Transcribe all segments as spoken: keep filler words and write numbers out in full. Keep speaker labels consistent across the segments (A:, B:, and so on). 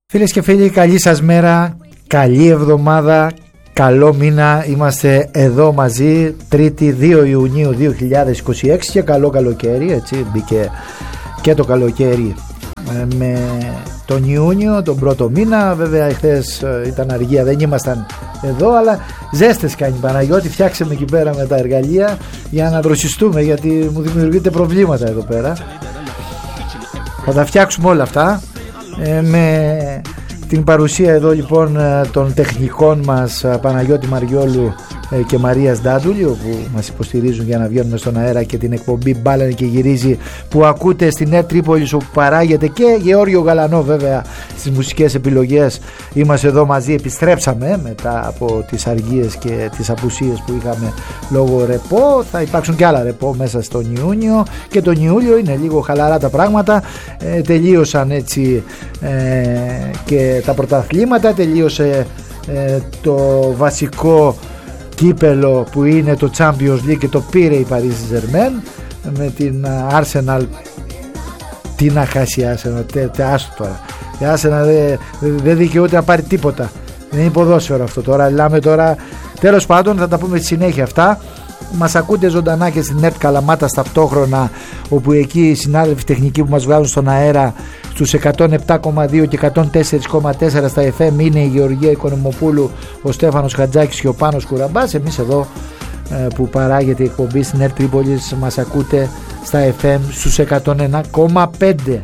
A: Φίλες και φίλοι, καλή σας μέρα, καλή εβδομάδα, καλό μήνα. Είμαστε εδώ μαζί Τρίτη δύο Ιουνίου δύο χιλιάδες είκοσι έξι και καλό καλοκαίρι, έτσι μπήκε και το καλοκαίρι με τον Ιούνιο, τον πρώτο μήνα. Βέβαια χθες ήταν αργία, δεν ήμασταν εδώ, αλλά ζέστες κάνει Παναγιώτη, φτιάξαμε εκεί πέρα με τα εργαλεία για να δροσιστούμε, γιατί μου δημιουργείται προβλήματα εδώ πέρα. Θα τα φτιάξουμε όλα αυτά ε, με την παρουσία εδώ λοιπόν των τεχνικών μας Παναγιώτη Μαριόλου και Μαρίας Ντάντουλιο, που μας υποστηρίζουν για να βγαίνουμε στον αέρα, και την εκπομπή Μπάλανε και Γυρίζει που ακούτε στην ΕΡΤ Τρίπολης, όπου παράγεται, και Γεώργιο Γαλανό βέβαια στις μουσικές επιλογές. Είμαστε εδώ μαζί, επιστρέψαμε μετά από τις αργίες και τις απουσίες που είχαμε λόγω ρεπό. Θα υπάρξουν και άλλα ρεπό μέσα στον Ιούνιο, και τον Ιούλιο είναι λίγο χαλαρά τα πράγματα. ε, τελείωσαν έτσι ε, και τα πρωταθλήματα, τελείωσε ε, το βασικό κύπελο που είναι το Champions League και το πήρε η Paris Saint-Germain με την Arsenal. Τι να χάσει η Arsenal, τε, τε, άστο τώρα. Η Arsenal δεν δε δικαιούται να πάρει τίποτα. Δεν είναι ποδόσφαιρο αυτό τώρα. Λάμε τώρα. Τέλος πάντων, θα τα πούμε στη συνέχεια αυτά. Μας ακούτε ζωντανά και στην ΕΡΤ Καλαμάτας ταυτόχρονα, όπου εκεί οι συνάδελφοι τεχνικοί που μας βγάζουν στον αέρα στους εκατόν επτά κόμμα δύο και εκατόν τέσσερα κόμμα τέσσερα στα εφ εμ είναι η Γεωργία Οικονομοπούλου, ο Στέφανος Χατζάκης και ο Πάνος Κουραμπάς. Εμείς εδώ που παράγεται η εκπομπή στην ΕΡΤ Τρίπολης μας ακούτε στα εφ εμ στους εκατόν ένα κόμμα πέντε.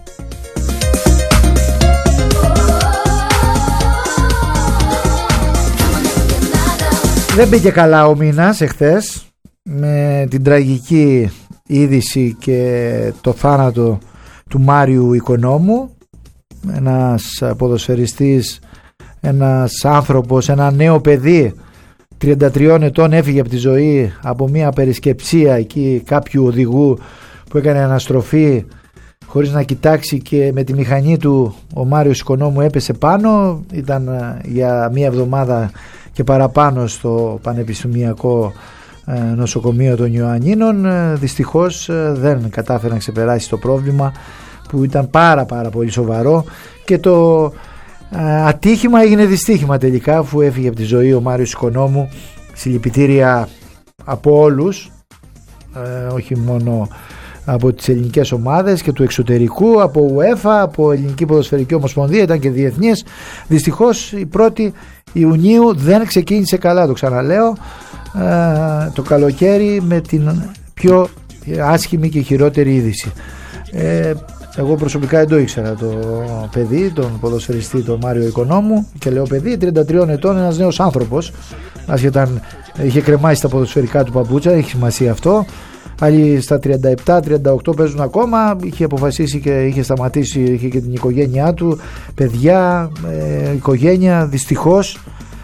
A: Δεν μπήκε καλά ο μήνας εχθές με την τραγική είδηση και το θάνατο του Μάριου Οικονόμου, ένας ποδοσφαιριστής, ένας άνθρωπος, ένα νέο παιδί τριάντα τριών ετών έφυγε από τη ζωή από μια περισκεψία εκεί κάποιου οδηγού που έκανε αναστροφή χωρίς να κοιτάξει, και με τη μηχανή του ο Μάριος Οικονόμου έπεσε πάνω. Ήταν για μια εβδομάδα και παραπάνω στο Πανεπιστημιακό Νοσοκομείο των Ιωαννίνων. Δυστυχώς δεν κατάφερε να ξεπεράσει το πρόβλημα, που ήταν πάρα πάρα πολύ σοβαρό, και το ατύχημα έγινε δυστύχημα τελικά, αφού έφυγε από τη ζωή ο Μάριος Οικονόμου. Συλληπιτήρια από όλους, όχι μόνο από τις ελληνικές ομάδες και του εξωτερικού, από UEFA, από Ελληνική Ποδοσφαιρική Ομοσπονδία, ήταν και διεθνής. Δυστυχώς η πρώτη Ιουνίου δεν ξεκίνησε καλά, το ξαναλέω, ε, το καλοκαίρι με την πιο άσχημη και χειρότερη είδηση. Ε, εγώ προσωπικά δεν το ήξερα το παιδί, τον ποδοσφαιριστή τον Μάριο Οικονόμου, και λέω παιδί, τριάντα τριών ετών, ένας νέος άνθρωπος, άσχετα είχε κρεμάσει τα ποδοσφαιρικά του παπούτσα, έχει σημασία αυτό. Άλλοι στα τριάντα επτά τριάντα οκτώ παίζουν ακόμα. Είχε αποφασίσει και είχε σταματήσει, είχε και την οικογένειά του, παιδιά, ε, οικογένεια. Δυστυχώς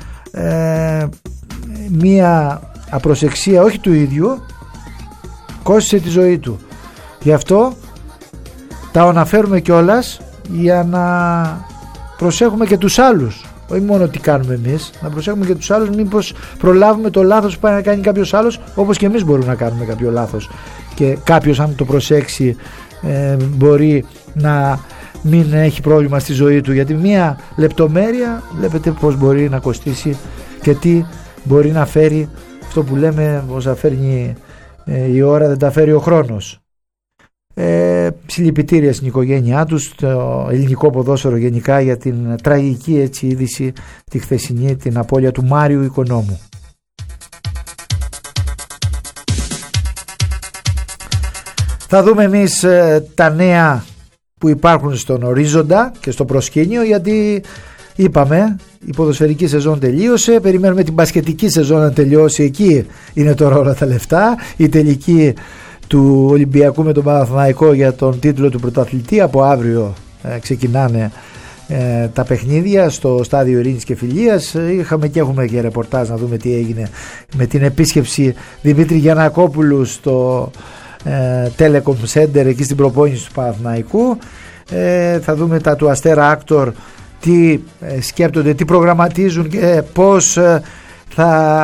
A: ε, μία απροσεξία, όχι του ίδιου, κόστισε τη ζωή του. Γι' αυτό τα αναφέρουμε κιόλας, για να προσέχουμε και τους άλλους. Όχι μόνο τι κάνουμε εμείς, να προσέχουμε και τους άλλους, μήπως προλάβουμε το λάθος που πάει να κάνει κάποιος άλλος, όπως και εμείς μπορούμε να κάνουμε κάποιο λάθος, και κάποιος, αν το προσέξει, ε, μπορεί να μην έχει πρόβλημα στη ζωή του, γιατί μία λεπτομέρεια βλέπετε πως μπορεί να κοστίσει και τι μπορεί να φέρει. Αυτό που λέμε, όσα φέρνει ε, η ώρα δεν τα φέρει ο χρόνος. Ε, συλληπιτήρια στην οικογένειά τους, το ελληνικό ποδόσφαιρο γενικά, για την τραγική έτσι είδηση τη χθεσινή, την απώλεια του Μάριου Οικονόμου. Θα δούμε εμείς ε, τα νέα που υπάρχουν στον ορίζοντα και στο προσκήνιο, γιατί είπαμε η ποδοσφαιρική σεζόν τελείωσε, περιμένουμε την μπασκετική σεζόν να τελειώσει, εκεί είναι τώρα όλα τα λεφτά. Η τελική του Ολυμπιακού με τον Παναθηναϊκό για τον τίτλο του πρωταθλητή, από αύριο ε, ξεκινάνε ε, τα παιχνίδια στο στάδιο Ειρήνης και Φιλίας. Είχαμε και έχουμε και ρεπορτάζ να δούμε τι έγινε με την επίσκεψη Δημήτρη Γιαννακόπουλου στο ε, Telecom Center, εκεί στην προπόνηση του Παναθηναϊκού. ε, θα δούμε τα του Αστέρα Άκτορ, τι ε, σκέπτονται, τι προγραμματίζουν και ε, πώς ε, θα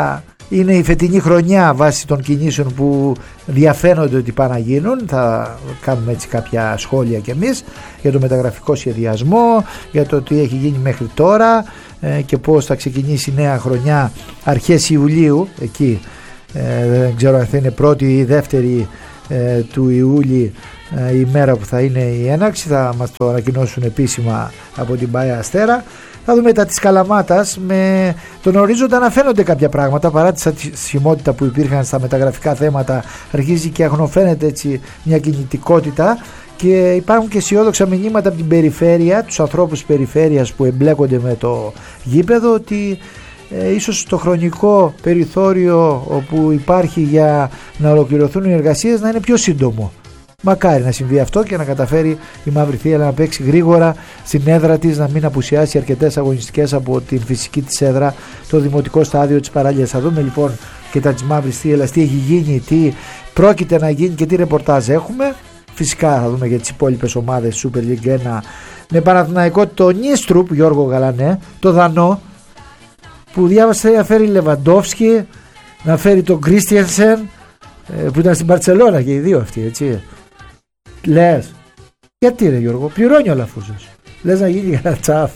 A: είναι η φετινή χρονιά βάσει των κινήσεων που διαφαίνονται ότι πάνε να γίνουν. Θα κάνουμε έτσι κάποια σχόλια κι εμείς για το μεταγραφικό σχεδιασμό, για το τι έχει γίνει μέχρι τώρα ε, και πώς θα ξεκινήσει η νέα χρονιά αρχές Ιουλίου, εκεί ε, δεν ξέρω αν θα είναι πρώτη ή δεύτερη ε, του Ιούλη ε, η μέρα που θα είναι η έναρξη, θα μας το ανακοινώσουν επίσημα από την Πάια Αστέρα. Θα δούμε τα της Καλαμάτας. Με τον ορίζοντα να φαίνονται κάποια πράγματα, παρά τη στασιμότητα που υπήρχαν στα μεταγραφικά θέματα, αρχίζει και αγνοφαίνεται έτσι μια κινητικότητα και υπάρχουν και αισιόδοξα μηνύματα από την περιφέρεια, τους ανθρώπους της περιφέρειας που εμπλέκονται με το γήπεδο, ότι ε, ίσως το χρονικό περιθώριο όπου υπάρχει για να ολοκληρωθούν οι εργασίες να είναι πιο σύντομο. Μακάρι να συμβεί αυτό και να καταφέρει η Μαύρη Θύελλα να παίξει γρήγορα στην έδρα της, να μην απουσιάσει αρκετές αγωνιστικές από την φυσική της έδρα, το δημοτικό στάδιο της Παραλίας. Θα δούμε λοιπόν και τα της Μαύρης Θύελλας, τι έχει γίνει, τι πρόκειται να γίνει και τι ρεπορτάζ έχουμε. Φυσικά θα δούμε για τις υπόλοιπες ομάδες Super League ένα, με Παναθηναϊκό το Νίστρουπ, Γιώργο Γαλανέ, το Δανό, που διάβασε να φέρει Λεβαντόφσκι, να φέρει τον Κρίστιανσεν, που ήταν στην Μπαρτσελώνα και οι δύο αυτοί, έτσι. Λες, γιατί ρε Γιώργο, πληρώνει ο Λαφούζος. Λες να γίνει ένα τσάφ.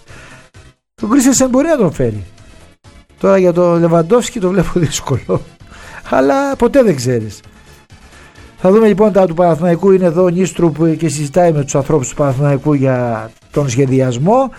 A: Τον Κρίστιανσεν μπορεί να τον φέρει. Τώρα για τον Λεβαντόφσκι το βλέπω δύσκολο, αλλά ποτέ δεν ξέρεις. Θα δούμε λοιπόν τα του Παναθηναϊκού. Είναι εδώ ο Νίστρουπ και συζητάει με τους ανθρώπους του Παναθηναϊκού για τον σχεδιασμό.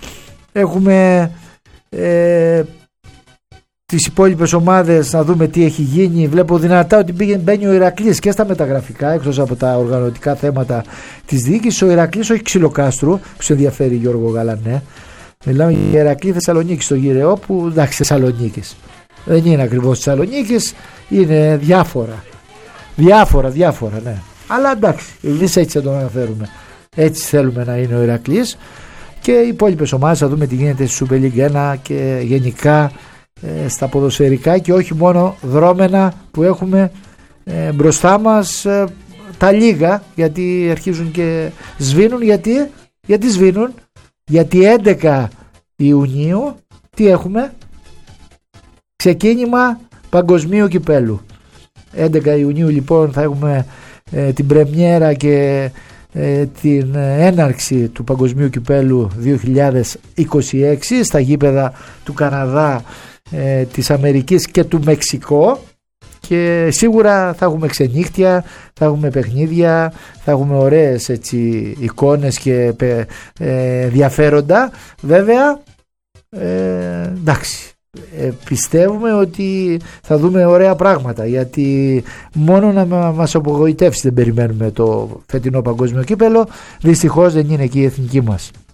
A: Έχουμε ε, τις υπόλοιπες ομάδες, να δούμε τι έχει γίνει. Βλέπω δυνατά ότι πήγαινε, μπαίνει ο Ηρακλής και στα μεταγραφικά, εκτός από τα οργανωτικά θέματα της διοίκησης. Ο Ηρακλής, όχι Ξυλοκάστρου, που σε ενδιαφέρει Γιώργο Γαλανέ. Μιλάμε για Ηρακλή Θεσσαλονίκη στο γυρεό, που εντάξει, Θεσσαλονίκης δεν είναι ακριβώς Θεσσαλονίκης, είναι διάφορα. Διάφορα, διάφορα, ναι. Αλλά εντάξει, εμείς έτσι θα τον αναφέρουμε. Έτσι θέλουμε να είναι ο Ηρακλής. Και οι υπόλοιπες ομάδες θα δούμε τι γίνεται στη Super League ένα και γενικά ε, στα ποδοσφαιρικά και όχι μόνο δρόμενα που έχουμε ε, μπροστά μας ε, τα λίγα, γιατί αρχίζουν και σβήνουν. Γιατί, γιατί σβήνουν, γιατί έντεκα Ιουνίου τι έχουμε? Ξεκίνημα παγκοσμίου κυπέλου. έντεκα Ιουνίου λοιπόν θα έχουμε ε, την πρεμιέρα και ε, την έναρξη του Παγκοσμίου Κυπέλου δύο χιλιάδες είκοσι έξι στα γήπεδα του Καναδά, ε, της Αμερικής και του Μεξικό, και σίγουρα θα έχουμε ξενύχτια, θα έχουμε παιχνίδια, θα έχουμε ωραίες έτσι εικόνες και ε, ενδιαφέροντα. Βέβαια ε, εντάξει, Ε, πιστεύουμε ότι θα δούμε ωραία πράγματα, γιατί μόνο να μας απογοητεύσει δεν περιμένουμε το φετινό παγκόσμιο κύπελο. Δυστυχώς δεν είναι εκεί η εθνική μας.